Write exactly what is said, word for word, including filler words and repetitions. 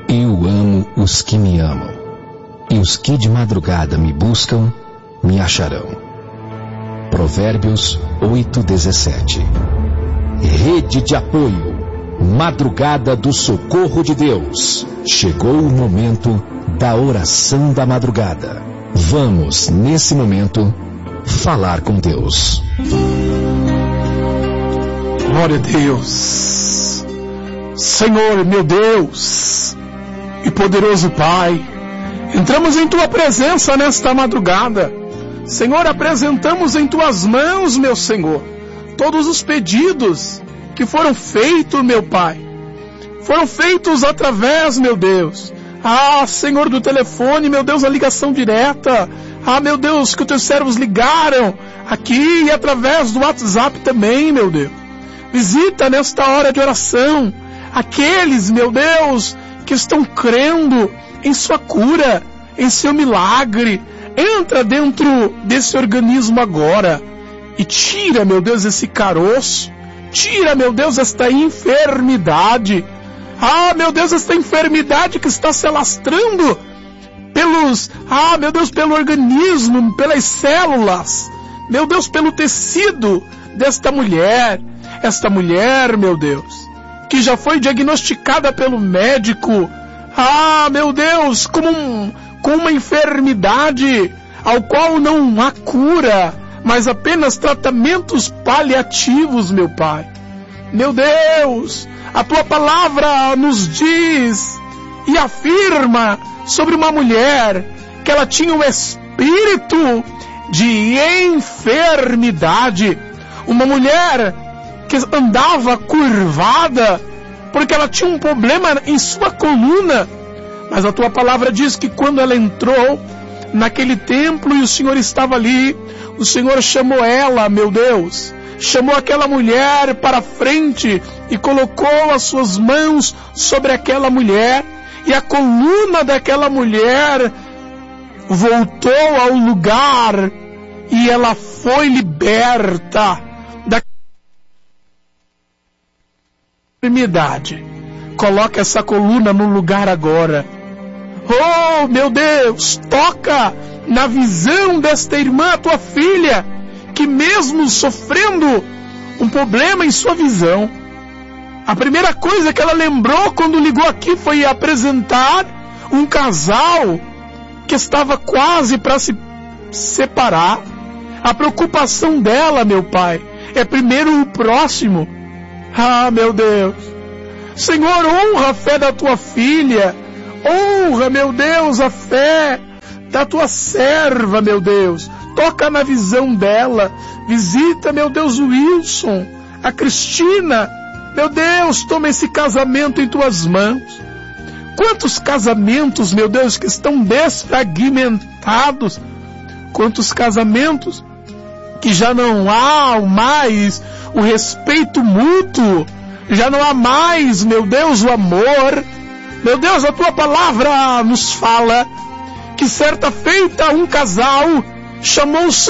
Eu amo os que me amam, e os que de madrugada me buscam, me acharão. Provérbios oito, dezessete. Rede de apoio, Madrugada do Socorro de Deus. Chegou o momento da oração da madrugada. Vamos, nesse momento, falar com Deus. Glória a Deus. Senhor, meu Deus e poderoso Pai, entramos em Tua presença nesta madrugada. Senhor, apresentamos em Tuas mãos, meu Senhor, todos os pedidos que foram feitos, meu Pai. Foram feitos através, meu Deus, ah, Senhor, do telefone, meu Deus, a ligação direta. Ah, meu Deus, que os Teus servos ligaram aqui e através do WhatsApp também, meu Deus. Visita nesta hora de oração aqueles, meu Deus, que estão crendo em Sua cura, em Seu milagre. Entra dentro desse organismo agora e tira, meu Deus, esse caroço. Tira, meu Deus, esta enfermidade. Ah, meu Deus, esta enfermidade que está se alastrando pelos, ah, meu Deus, pelo organismo, pelas células. Meu Deus, pelo tecido desta mulher. Esta mulher, meu Deus, que já foi diagnosticada pelo médico, ah, meu Deus, como um, com uma enfermidade ao qual não há cura, mas apenas tratamentos paliativos, meu Pai. Meu Deus, a Tua palavra nos diz e afirma sobre uma mulher que ela tinha um espírito de enfermidade, uma mulher que andava curvada, porque ela tinha um problema em sua coluna. Mas a Tua palavra diz que quando ela entrou naquele templo e o Senhor estava ali, o Senhor chamou ela, meu Deus, chamou aquela mulher para frente e colocou as Suas mãos sobre aquela mulher, e a coluna daquela mulher voltou ao lugar e ela foi liberta da enfermidade. Coloca essa coluna no lugar agora. Oh, meu Deus, toca na visão desta irmã, Tua filha, que mesmo sofrendo um problema em sua visão, a primeira coisa que ela lembrou quando ligou aqui foi apresentar um casal que estava quase para se separar. A preocupação dela, meu Pai, é primeiro o próximo. Ah, meu Deus, Senhor, honra a fé da Tua filha, honra, meu Deus, a fé da Tua serva, meu Deus. Toca na visão dela, visita, meu Deus, o Wilson, a Cristina. Meu Deus, toma esse casamento em Tuas mãos. Quantos casamentos, meu Deus, que estão desfragmentados. Quantos casamentos que já não há mais o respeito mútuo, já não há mais, meu Deus, o amor. Meu Deus, a Tua palavra nos fala que certa feita um casal chamou o